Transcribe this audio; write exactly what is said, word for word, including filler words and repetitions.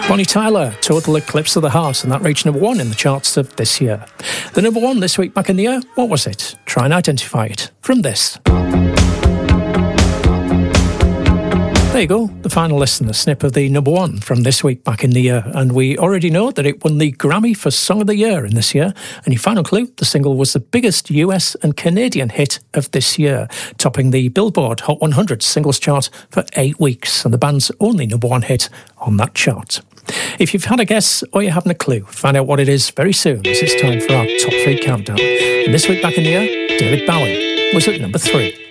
Bonnie Tyler, Total Eclipse of the Heart, and that reached number one in the charts of this year. The number one this week back in the year, what was it? Try and identify it from this. There you go, the final listen, a snip of the number one from this week back in the year. And we already know that it won the Grammy for Song of the Year in this year. And your final clue, the single was the biggest U S and Canadian hit of this year, topping the Billboard Hot one hundred singles chart for eight weeks, and the band's only number one hit on that chart. If you've had a guess or you're having a clue, find out what it is very soon, as it's time for our top three countdown. And this week back in the year, David Bowie was at number three.